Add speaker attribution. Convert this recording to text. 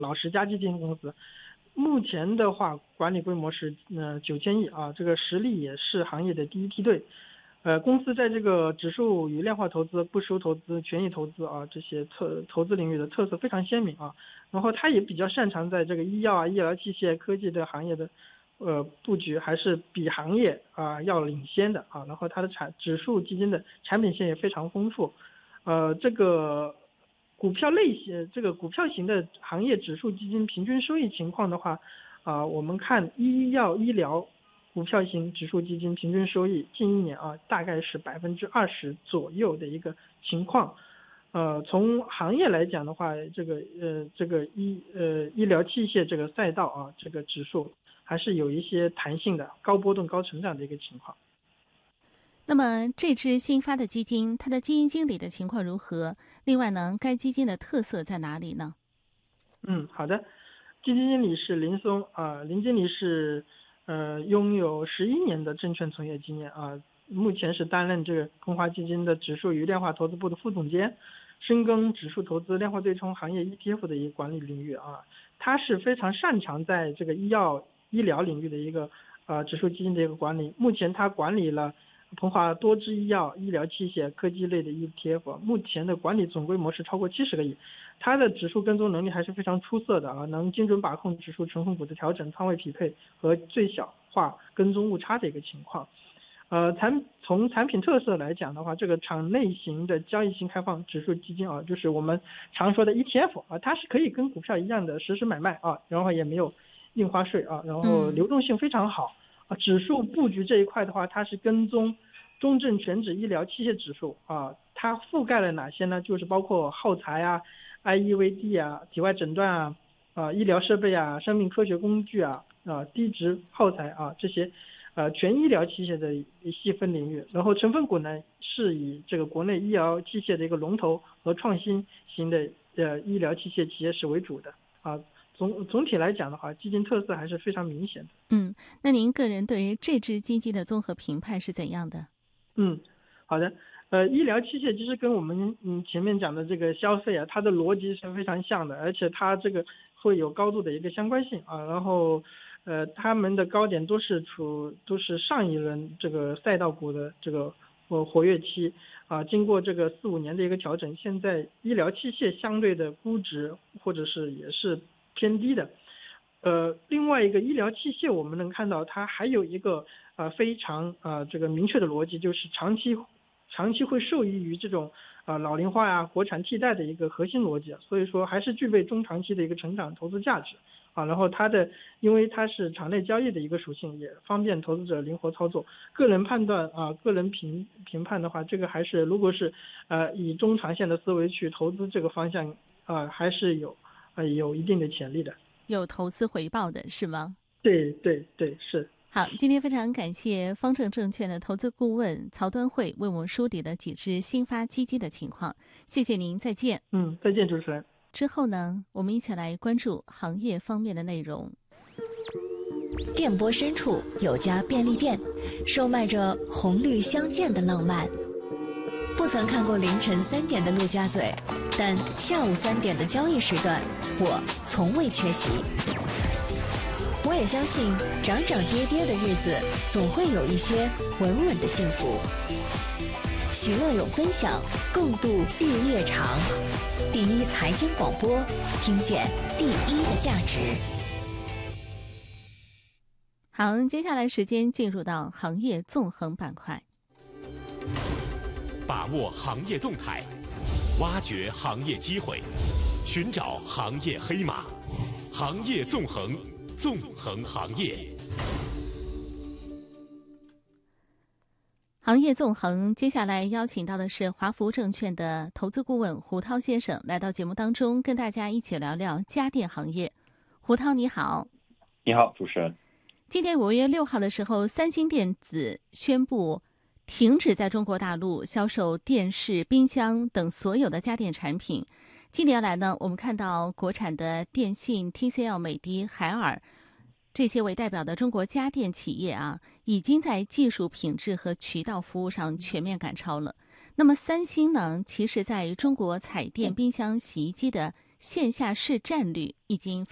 Speaker 1: 老十佳基金公司。目前的话，管理规模是9000亿啊，这个实力也是行业的第一梯队。公司在这个指数与量化投资、不收投资、权益投资啊这些投资领域的特色非常鲜明啊。然后它也比较擅长在这个医药啊、医疗器械、科技的行业的布局，还是比行业要领先的啊。然后它的指数基金的产品线也非常丰富。这个股票型的行业指数基金平均收益情况的话，我们看医药医疗股票型指数基金平均收益近1年大概是20%左右的一个情况。从行业来讲的话，这个医疗器械这个赛道这个指数还是有一些弹性的，高波动高成长的一个情况。
Speaker 2: 那么这支新发的基金，它的基金经理的情况如何？另外呢，该基金的特色在哪里呢？
Speaker 1: 好的，基金经理是林松林经理是拥有11年的证券从业经验目前是担任这个空华基金的指数与量化投资部的副总监，深耕指数投资、量化对冲行业 ETF 的一个管理领域他是非常擅长在这个医药医疗领域的一个指数基金的一个管理。目前他管理了鹏华多支医药、医疗器械、科技类的 ETF， 目前的管理总规模是超过70个亿。它的指数跟踪能力还是非常出色的能精准把控指数成分股的调整、仓位匹配和最小化跟踪误差的一个情况。从产品特色来讲的话，这个场内型的交易型开放指数基金就是我们常说的 ETF 它是可以跟股票一样的实时买卖然后也没有印花税然后流动性非常好。指数布局这一块的话，它是跟踪中证全指医疗器械指数它覆盖了哪些呢？就是包括耗材IEVD 体外诊断医疗设备生命科学工具低值耗材这些全医疗器械的细分领域。然后成分股呢是以这个国内医疗器械的一个龙头和创新型的医疗器械企业是为主的总体来讲的话，基金特色还是非常明显的。
Speaker 2: 那您个人对于这支基金的综合评判是怎样的？
Speaker 1: 好的。医疗器械其实跟我们前面讲的这个消费它的逻辑是非常像的，而且它这个会有高度的一个相关性然后他们的高点都是上一轮这个赛道股的这个活跃期经过这个4-5年的一个调整，现在医疗器械相对的估值或者是也是偏低的。另外一个医疗器械我们能看到它还有一个非常这个明确的逻辑，就是长期会受益于这种老龄化国产替代的一个核心逻辑，所以说还是具备中长期的一个成长投资价值然后因为它是场内交易的一个属性，也方便投资者灵活操作。个人判断个人评判的话，这个还是如果是以中长线的思维去投资这个方向还是有一定的潜力的，
Speaker 2: 有投资回报的是吗？
Speaker 1: 对，是。
Speaker 2: 好，今天非常感谢方正证券的投资顾问曹端慧为我们梳理了几只新发基金的情况，谢谢您，再见。
Speaker 1: 再见，主持人。
Speaker 2: 之后呢，我们一起来关注行业方面的内容。
Speaker 3: 电波深处有家便利店，售卖着红绿相间的浪漫。不曾看过凌晨3点的陆家嘴，但下午3点的交易时段，我从未缺席。我也相信涨涨跌跌的日子总会有一些稳稳的幸福。喜乐有分享，共度日夜长。第一财经广播，听见第一的价值。
Speaker 2: 好，接下来时间进入到行业纵横板块，
Speaker 4: 把握行业动态，挖掘行业机会，寻找行业黑马，行业纵横，纵横行业。
Speaker 2: 行业纵横，接下来邀请到的是华福证券的投资顾问胡涛先生来到节目当中，跟大家一起聊聊家电行业。胡涛你好。
Speaker 5: 你好，主持人。
Speaker 2: 今年5月6号的时候，三星电子宣布停止在中国大陆销售电视、冰箱等所有的家电产品。近年来呢，我们看到国产的电信、TCL、美的、海尔这些为代表的中国家电企业已经在技术品质和渠道服务上全面赶超了。那么三星呢，其实在中国彩电、冰箱、洗衣机的线下市占率已经